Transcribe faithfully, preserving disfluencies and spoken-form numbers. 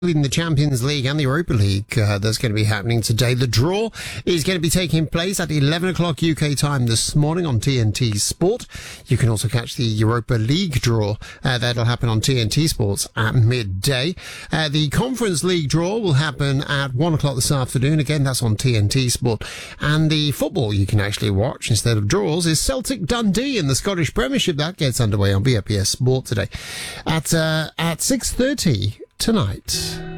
in the Champions League and the Europa League uh, that's going to be happening today. The draw is going to be taking place at eleven o'clock U K time this morning on T N T Sport. You can also catch the Europa League draw. Uh, that'll happen on T N T Sports at midday. Uh, the Conference League draw will happen at one o'clock this afternoon. Again, that's on T N T Sport. And the football you can actually watch instead of draws is Celtic Dundee in the Scottish Premiership. That gets underway on B F P S Sport today at, uh, at six thirty tonight.